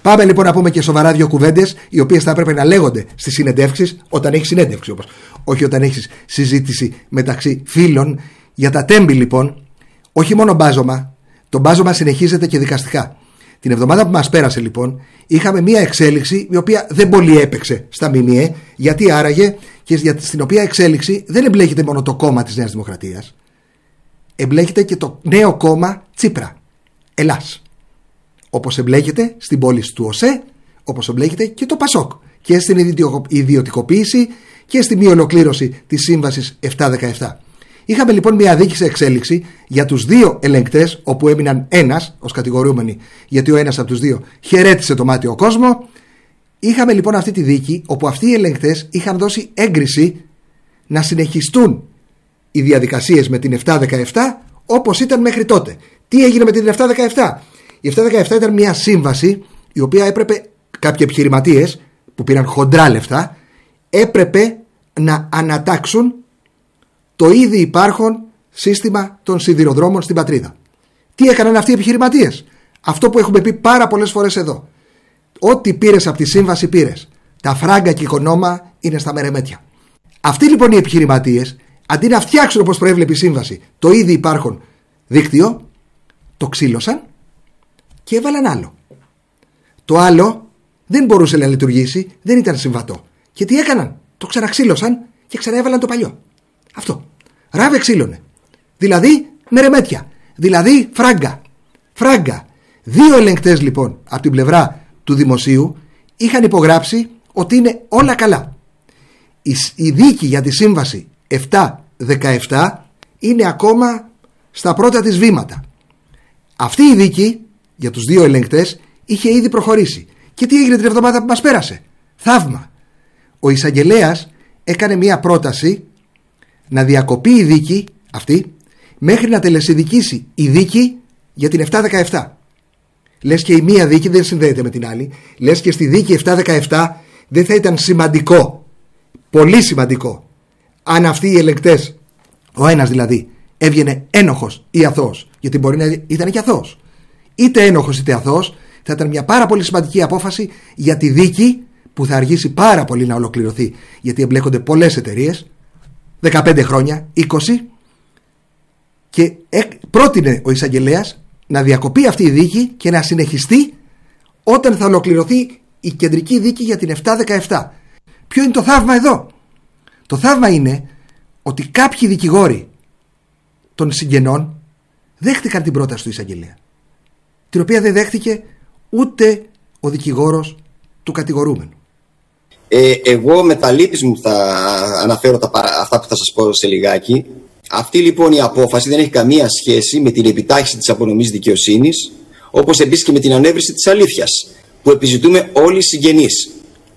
Πάμε λοιπόν να πούμε και σοβαρά δύο κουβέντες, οι οποίες θα έπρεπε να λέγονται στις συνεντεύξεις, όταν έχει συνέντευξη όπως. Όχι όταν έχεις συζήτηση μεταξύ φίλων. Για τα τέμπη λοιπόν, όχι μόνο μπάζωμα, το μπάζωμα συνεχίζεται και δικαστικά. Την εβδομάδα που μας πέρασε λοιπόν, είχαμε μία εξέλιξη η οποία δεν πολύ έπαιξε στα ΜΜΕ, γιατί άραγε και στην οποία εξέλιξη δεν εμπλέκεται μόνο το κόμμα της Νέας Δημοκρατίας, εμπλέκεται και το νέο κόμμα Τσίπρα, Ελλάς. Όπως εμπλέκεται στην πώληση του ΟΣΕ, όπως εμπλέκεται και το ΠΑΣΟΚ και στην ιδιωτικοποίηση και στη μη ολοκλήρωση της Σύμβασης 717. Είχαμε λοιπόν μια δίκη σε εξέλιξη για τους δύο ελεγκτές, όπου έμειναν ένας ως κατηγορούμενοι, γιατί ο ένας από τους δύο χαιρέτησε το μάτιο κόσμο. Είχαμε λοιπόν αυτή τη δίκη, όπου αυτοί οι ελεγκτές είχαν δώσει έγκριση να συνεχιστούν οι διαδικασίες με την 717 όπως ήταν μέχρι τότε. Τι έγινε με την 717? Η 717 ήταν μια σύμβαση η οποία έπρεπε κάποιοι επιχειρηματίες που πήραν χοντρά λεφτά έπρεπε να ανατάξουν το ήδη υπάρχον σύστημα των σιδηροδρόμων στην πατρίδα. Τι έκαναν αυτοί οι επιχειρηματίες? Αυτό που έχουμε πει πάρα πολλές φορές εδώ. Ό,τι πήρες από τη σύμβαση πήρες. Τα φράγκα και η οικονόμα είναι στα μερεμέτια. Αυτοί λοιπόν οι επιχειρηματίες, αντί να φτιάξουν όπως προέβλεπε η σύμβαση το ήδη υπάρχον δίκτυο, το ξύλωσαν και έβαλαν άλλο. Το άλλο δεν μπορούσε να λειτουργήσει, δεν ήταν συμβατό. Και τι έκαναν? Το ξαναξύλωσαν και ξαναέβαλαν το παλιό. Αυτό. Ράβε ξύλωνε. Δηλαδή μερεμέτια. Δηλαδή φράγκα. Δύο ελεγκτές λοιπόν από την πλευρά του δημοσίου είχαν υπογράψει ότι είναι όλα καλά. Η δίκη για τη σύμβαση 717 είναι ακόμα στα πρώτα της βήματα. Αυτή η δίκη για τους δύο ελεγκτές είχε ήδη προχωρήσει. Και τι έγινε την εβδομάδα που μας πέρασε? Θαύμα. Ο εισαγγελέας έκανε μια πρόταση να διακοπεί η δίκη αυτή μέχρι να τελεσιδικήσει η δίκη για την 717. Λες και η μία δίκη δεν συνδέεται με την άλλη. Λες και στη δίκη 717 δεν θα ήταν σημαντικό, πολύ σημαντικό, αν αυτοί οι ελεγκτές, ο ένας δηλαδή, έβγαινε ένοχος ή αθώος? Γιατί μπορεί να ήταν και αθώος. Είτε ένοχος είτε αθώος, θα ήταν μια πάρα πολύ σημαντική απόφαση για τη δίκη που θα αργήσει πάρα πολύ να ολοκληρωθεί. Γιατί εμπλέκονται πολλές εταιρείες, 15 χρόνια, 20, και πρότεινε ο εισαγγελέας να διακοπεί αυτή η δίκη και να συνεχιστεί όταν θα ολοκληρωθεί η κεντρική δίκη για την 717. Ποιο είναι το θαύμα εδώ? Το θαύμα είναι ότι κάποιοι δικηγόροι των συγγενών δέχτηκαν την πρόταση του εισαγγελέα, την οποία δεν δέχτηκε ούτε ο δικηγόρος του κατηγορούμενου. Εγώ με τα λύπης μου θα αναφέρω αυτά που θα σας πω σε λιγάκι. Αυτή λοιπόν η απόφαση δεν έχει καμία σχέση με την επιτάχυνση της απονομής δικαιοσύνης, όπως επίσης και με την ανέβρεση της αλήθειας που επιζητούμε όλοι οι συγγενείς.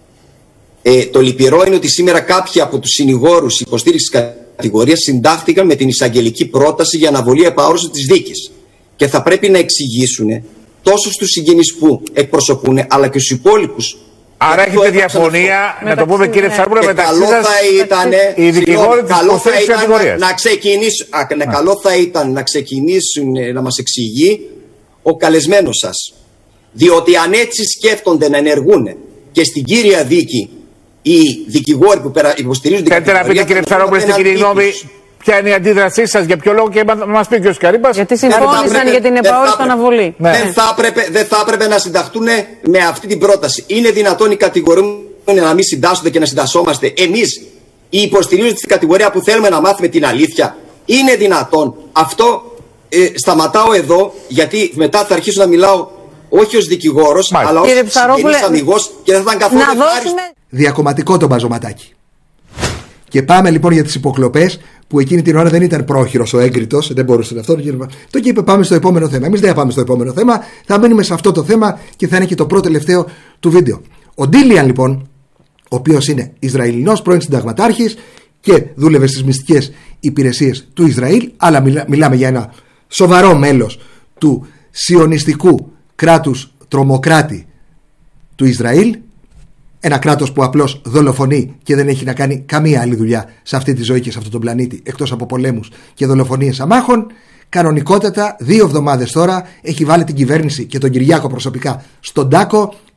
Το λυπηρό είναι ότι σήμερα κάποιοι από τους συνηγόρους υποστήριξης κατηγορίας συντάχθηκαν με την εισαγγελική πρόταση για αναβολή επαόρωσης της δίκης και θα πρέπει να εξηγήσουν τόσο στους συγγενείς που εκπροσωπούν αλλά και στους υπόλοιπους. Άρα έχετε διαφωνία, να το πούμε κύριε Ψαρόπουλε, μεταξύ σας οι δικηγόροι της υποστήριξης κατηγορίας. Καλό θα ήταν να ξεκινήσουν να μας εξηγεί ο καλεσμένος σας. Διότι αν έτσι σκέφτονται να ενεργούν και στην κύρια δίκη οι δικηγόροι που υποστηρίζουν την κατηγορία... Θέλετε να πείτε κύριε Ψαρόπουλε στην κοινή γνώμη ποια είναι η αντίδρασή σας, για ποιο λόγο, και να μας πει και ο Σκαρίμπας? Γιατί συμφώνησαν για την επαόριστον αναβολή. Δεν θα έπρεπε να συνταχτούν με αυτή την πρόταση. Είναι δυνατόν οι κατηγορούμενοι να μην συντάσσονται και να συντασσόμαστε εμείς οι υποστηρίζονται στην κατηγορία που θέλουμε να μάθουμε την αλήθεια? Είναι δυνατόν? Αυτό σταματάω εδώ, γιατί μετά θα αρχίσω να μιλάω όχι ως δικηγόρος, αλλά ως συγγενής αμιγός και δεν θα ήταν καθόλου ευχάριστο. Διακομματικό το μπαζωματάκι. Και πάμε λοιπόν για τις υποκλοπές, που εκείνη την ώρα δεν ήταν πρόχειρος ο έγκριτος, δεν μπορούσε να αυτό. Το και είπε πάμε στο επόμενο θέμα. Εμείς δεν θα πάμε στο επόμενο θέμα, θα μένουμε σε αυτό το θέμα και θα είναι και το πρώτο τελευταίο του βίντεο. Ο Ντίλιαν λοιπόν, ο οποίος είναι Ισραηλινός πρώην συνταγματάρχης και δούλευε στις μυστικές υπηρεσίες του Ισραήλ, αλλά μιλάμε για ένα σοβαρό μέλος του σιωνιστικού κράτους τρομοκράτη του Ισραήλ. Ένα κράτος που απλώς δολοφονεί και δεν έχει να κάνει καμία άλλη δουλειά σε αυτή τη ζωή και σε αυτόν τον πλανήτη, εκτός από πολέμους και δολοφονίες αμάχων. Κανονικότατα 2 εβδομάδες τώρα έχει βάλει την κυβέρνηση και τον Κυριάκο προσωπικά στον τάκο